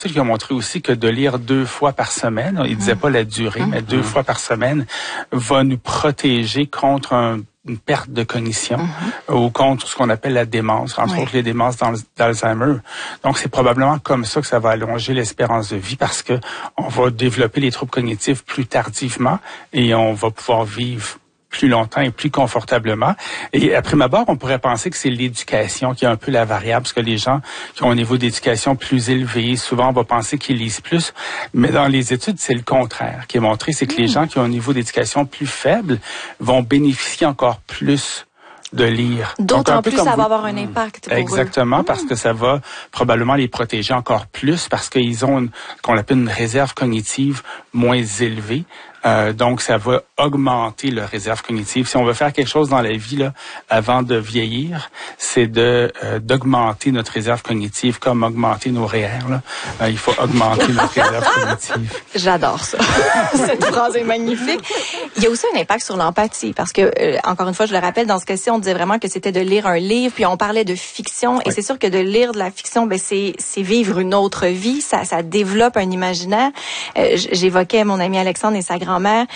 qui ont montré aussi que de lire 2 fois par semaine, il disait pas la durée, mais 2 fois par semaine, va nous protéger contre une perte de cognition ou contre ce qu'on appelle la démence, entre autres les démences d'Alzheimer. Donc, c'est probablement comme ça que ça va allonger l'espérance de vie parce que on va développer les troubles cognitifs plus tardivement et on va pouvoir vivre plus longtemps et plus confortablement. Et à prime abord, on pourrait penser que c'est l'éducation qui est un peu la variable, parce que les gens qui ont un niveau d'éducation plus élevé, souvent on va penser qu'ils lisent plus. Mais dans les études, c'est le contraire qui est montré, c'est que les gens qui ont un niveau d'éducation plus faible vont bénéficier encore plus de lire. D'autant plus, ça va avoir un impact pour Exactement, parce que ça va probablement les protéger encore plus, parce qu'ils ont ce qu'on appelle une réserve cognitive moins élevée. Donc, ça va augmenter leur réserve cognitive. Si on veut faire quelque chose dans la vie là, avant de vieillir, c'est d'augmenter notre réserve cognitive comme augmenter nos REER. Là. Il faut augmenter notre réserve cognitive. J'adore ça. Cette phrase est magnifique. Il y a aussi un impact sur l'empathie parce que, encore une fois, je le rappelle, dans ce cas-ci, on disait vraiment que c'était de lire un livre, puis on parlait de fiction. Et c'est sûr que de lire de la fiction, ben c'est vivre une autre vie. Ça développe un imaginaire. J'évoquais mon ami Alexandre et sa grand-mère.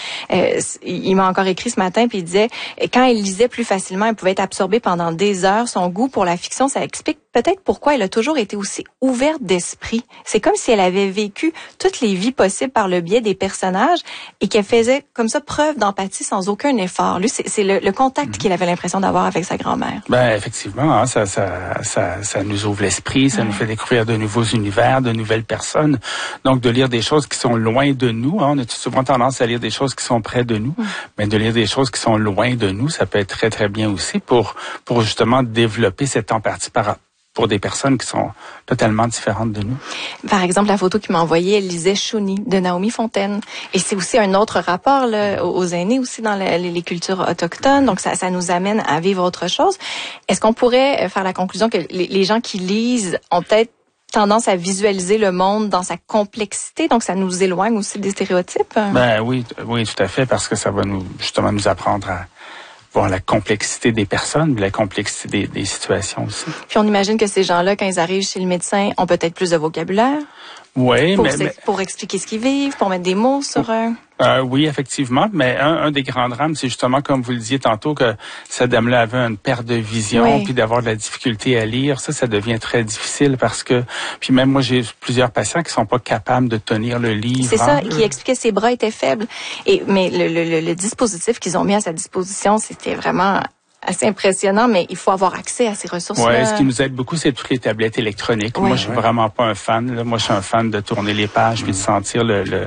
Il m'a encore écrit ce matin puis il disait quand elle lisait plus facilement, elle pouvait être absorbée pendant des heures. Son goût pour la fiction, ça explique peut-être pourquoi elle a toujours été aussi ouverte d'esprit. C'est comme si elle avait vécu toutes les vies possibles par le biais des personnages et qu'elle faisait comme ça preuve d'empathie sans aucun effort. Lui, c'est le contact qu'il avait l'impression d'avoir avec sa grand-mère. Ben effectivement, hein, ça nous ouvre l'esprit, ça nous fait découvrir de nouveaux univers, de nouvelles personnes. Donc de lire des choses qui sont loin de nous, hein, on a souvent tendance à lire des choses qui sont près de nous, mais de lire des choses qui sont loin de nous, ça peut être très très bien aussi pour justement développer cette empathie pour des personnes qui sont totalement différentes de nous. Par exemple, la photo qu'il m'a envoyée, elle lisait Chouni de Naomi Fontaine. Et c'est aussi un autre rapport là, aux aînés aussi dans les cultures autochtones. Donc, ça nous amène à vivre autre chose. Est-ce qu'on pourrait faire la conclusion que les gens qui lisent ont peut-être tendance à visualiser le monde dans sa complexité, donc ça nous éloigne aussi des stéréotypes? Ben oui, tout à fait, parce que ça va justement nous apprendre à voir la complexité des personnes, la complexité des situations aussi. Puis on imagine que ces gens-là, quand ils arrivent chez le médecin, ont peut-être plus de vocabulaire. Oui, pour expliquer ce qu'ils vivent, pour mettre des mots sur oui, effectivement, mais un des grands drames, c'est justement, comme vous le disiez tantôt, que cette dame-là avait une perte de vision, puis d'avoir de la difficulté à lire. Ça devient très difficile parce que, puis même moi, j'ai plusieurs patients qui sont pas capables de tenir le livre. C'est ça, qui expliquait que ses bras étaient faibles. Mais le dispositif qu'ils ont mis à sa disposition, c'était vraiment assez impressionnant, mais il faut avoir accès à ces ressources-là. Ouais, ce qui nous aide beaucoup, c'est toutes les tablettes électroniques. Moi, je suis vraiment pas un fan. Là. Moi, je suis un fan de tourner les pages puis de sentir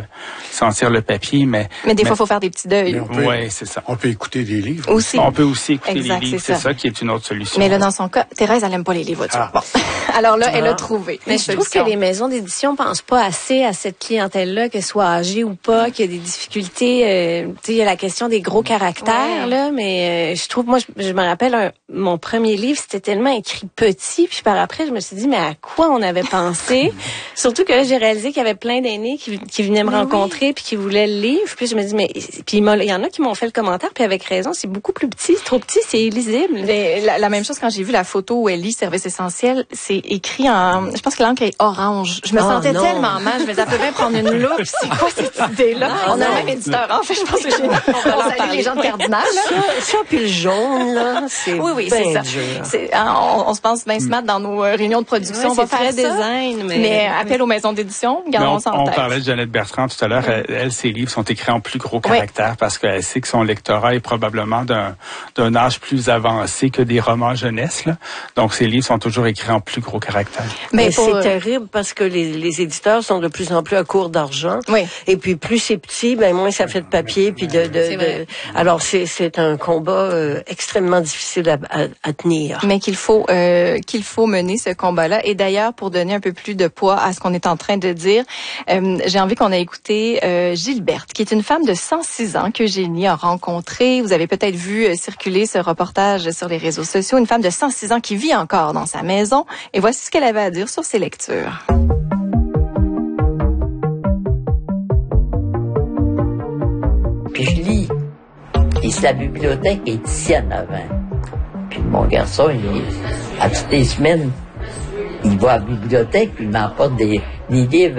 le papier, mais des fois, il faut faire des petits deuils. Oui, c'est ça. On peut écouter des livres. Aussi. On peut aussi écouter les livres. C'est ça qui est une autre solution. Mais là, dans son cas, Thérèse, elle aime pas les livres. Bon. Alors là, elle a trouvé. Mais je trouve que les maisons d'édition pensent pas assez à cette clientèle-là, qu'elle soit âgée ou pas, qu'il y a des difficultés. Tu sais, il y a la question des gros caractères, là, mais je trouve, moi, je me rappelle mon premier livre, c'était tellement écrit petit, puis par après, je me suis dit, mais à quoi on avait pensé? Surtout que là, j'ai réalisé qu'il y avait plein d'aînés qui venaient me rencontrer puis qui voulaient le livre. Puis je me dis, mais puis il y en a qui m'ont fait le commentaire, puis avec raison, c'est beaucoup plus petit, c'est trop petit, c'est illisible. La même chose quand j'ai vu la photo où elle lit Service essentiel, c'est écrit en, je pense que l'encre est orange. Je me sentais tellement mal, je me disais, elle peut bien prendre une loupe. C'est quoi cette idée-là? On a un même éditeur, en fait, je pense que on salue les gens de Cardinal. Ça puis le jaune, là. Oui, c'est ça. On se pense bien smart dans nos réunions de production. On va faire design, mais appel aux maisons d'édition, gardons ça en tête. On parlait de Jeannette Bertrand tout à l'heure. Elle, ses livres sont écrits en plus gros caractères parce qu'elle sait que son lectorat est probablement d'un âge plus avancé que des romans jeunesse. Là. Donc, ses livres sont toujours écrits en plus gros caractères. Mais c'est terrible parce que les éditeurs sont de plus en plus à court d'argent. Oui. Et puis, plus c'est petit, moins ça fait de papier. Puis alors, c'est un combat extrêmement difficile à tenir. Mais qu'il faut mener ce combat-là. Et d'ailleurs, pour donner un peu plus de poids à ce qu'on est en train de dire, j'ai envie qu'on ait écouté Gilberte, qui est une femme de 106 ans qu'Eugénie a rencontrée. Vous avez peut-être vu circuler ce reportage sur les réseaux sociaux. Une femme de 106 ans qui vit encore dans sa maison. Et voici ce qu'elle avait à dire sur ses lectures. Puis je lis. Et la bibliothèque est ici en avant. Puis mon garçon, à toutes les semaines, il va à la bibliothèque, puis il m'apporte des livres